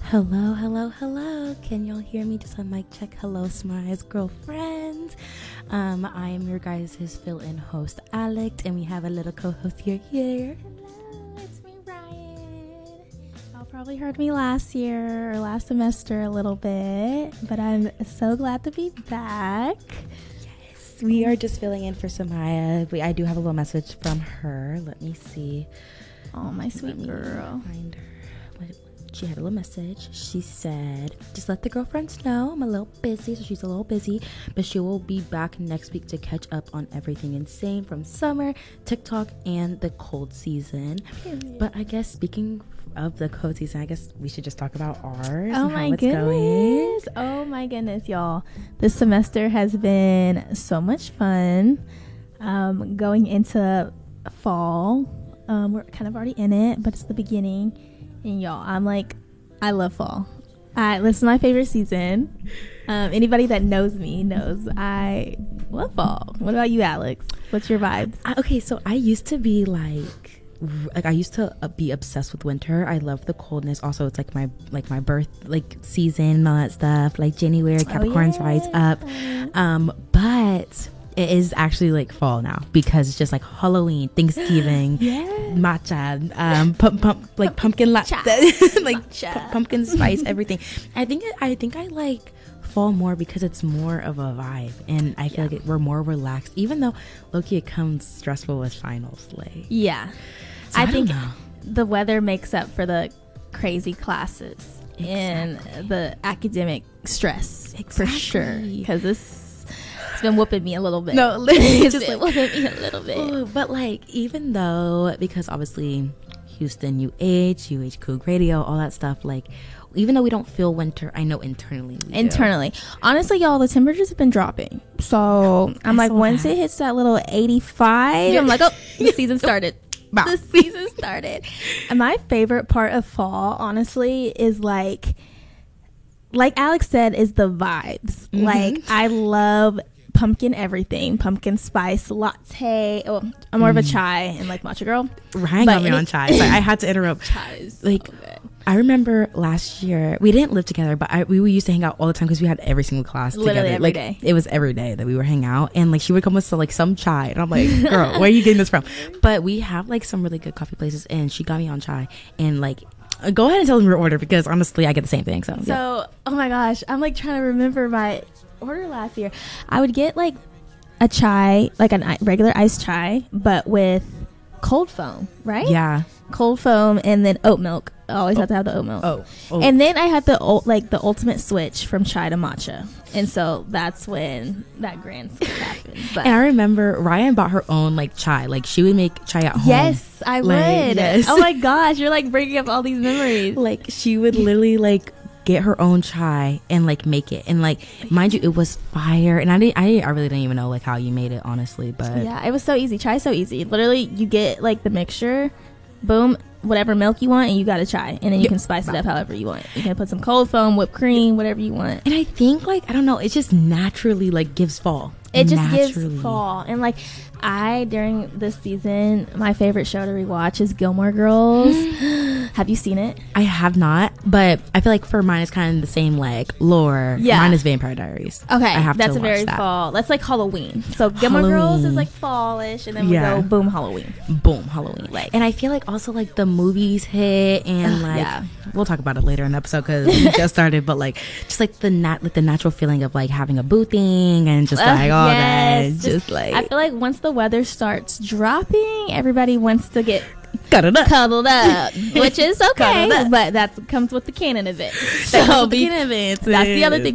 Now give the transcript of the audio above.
Hello, hello, hello. Can y'all hear me? Just on mic check. Hello, Smire's girlfriend. I am your guys' fill-in host, Alex, and we have a little co-host here. Hello, it's me, Ryan. Y'all probably heard me last year or last semester a little bit, but I'm so glad to be back. Yes, we are just filling in for Samaya. I do have a little message from her. Let me see. Oh, my sweet girl. Find her. She had a little message. She said, just let the girlfriends know I'm a little busy. So she's a little busy, but she will be back next week to catch up on everything insane from summer, TikTok, and the cold season. But I guess speaking of the cold season, I guess we should just talk about ours and how it's going. Oh my goodness, y'all. This semester has been so much fun. Going into fall, we're kind of already in it, but it's the beginning. And y'all, I love fall. This is my favorite season. Anybody that knows me knows I love fall. What about you, Alex? What's your vibes? Okay, so I used to be like I used to be obsessed with winter. I love the coldness. Also, it's like my birth season and all that stuff. Like January, Capricorns rise up. But it is actually fall now because it's just Halloween, Thanksgiving, matcha, pumpkin latte, pumpkin spice, everything. I think I like fall more because it's more of a vibe, and I feel like we're more relaxed. Even though low-key it comes stressful with finals, so I think the weather makes up for the crazy classes and the academic stress for sure. Because it's been whooping me a little bit. No, it's just whooping me a little bit. Ooh, but even though, because obviously Houston, UH Coug Radio, all that stuff, even though we don't feel winter, I know internally we do. Honestly, y'all, the temperatures have been dropping. So I'm once it hits that little 85, I'm like, oh, the season started. The season started. And my favorite part of fall, honestly, is like Alex said, is the vibes. Mm-hmm. I love pumpkin everything, pumpkin spice latte. Oh, I'm more of a chai and matcha girl. Ryan got me on chai, so I had to interrupt. Chai is so good. I remember last year we didn't live together, but we used to hang out all the time because we had every single class literally together. Every day. It was every day that we would hang out, and she would come with some chai, and I'm like, girl, where are you getting this from? But we have some really good coffee places, and she got me on chai, and go ahead and tell them your order because honestly I get the same thing. So oh my gosh, I'm trying to remember my order last year. I would get a chai, a regular iced chai, but with cold foam, right? Yeah, cold foam, and then oat milk. I always have to have the oat milk. Oh. And then I had the ultimate switch from chai to matcha, and so that's when that grand switch happened. But and I remember Ryan bought her own chai. She would make chai at home. Yes, I would. Yes. Oh my gosh, you're bringing up all these memories. She would literally get her own chai and make it, and mind you, it was fire. And I really didn't even know how you made it, honestly. But yeah, it was so easy. Chai is so easy. Literally, you get the mixture, boom, whatever milk you want, and you got a chai, and then you can spice it up however you want. You can put some cold foam, whipped cream, whatever you want. And I think I don't know, it just naturally gives fall. It just gives fall. And during this season, my favorite show to rewatch is Gilmore Girls. Have you seen it? I have not, but I feel for mine it's kind of the same lore. Yeah. Mine is Vampire Diaries. Okay, I have that's to a very that. Fall. That's Halloween. So Gilmore Girls is fallish, and then we go boom Halloween. Boom Halloween. And I feel also the movies hit, and we'll talk about it later in the episode because we just started. But just the natural feeling of having a boo thing and just all that. Just I feel once the weather starts dropping, everybody wants to get cuddled up, which is okay, but that comes with the canon of it. That's the other thing